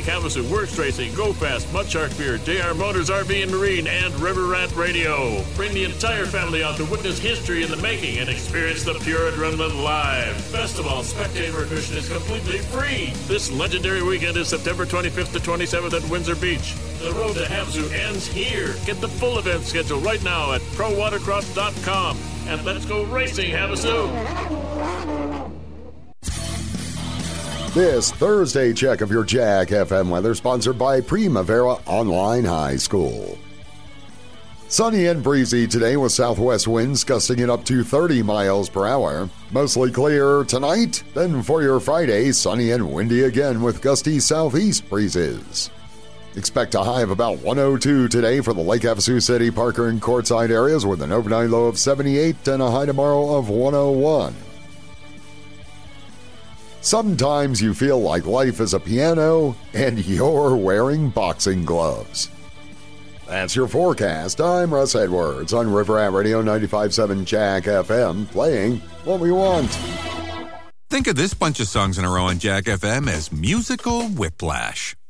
Lake Havasu, Works Racing, Go Fast, Mud Shark Beer, JR Motors, RV and Marine, and River Rat Radio. Bring the entire family out to witness history in the making and experience the pure adrenaline live. Best of all, spectator admission is completely free. This legendary weekend is September 25th to 27th at Windsor Beach. The road to Havasu ends here. Get the full event schedule right now at prowatercross.com. And let's go racing, Havasu! This Thursday check of your Jack FM weather sponsored by Primavera Online High School. Sunny and breezy today with southwest winds gusting it up to 30 miles per hour. Mostly clear tonight. Then for your Friday, sunny and windy again with gusty southeast breezes. Expect a high of about 102 today for the Lake Havasu City, Parker, and Quartzsite areas with an overnight low of 78 and a high tomorrow of 101. Sometimes you feel like life is a piano and you're wearing boxing gloves. That's your forecast. I'm Russ Edwards on River Rat Radio 95.7 Jack FM, playing what we want. Think of this bunch of songs in a row on Jack FM as musical whiplash.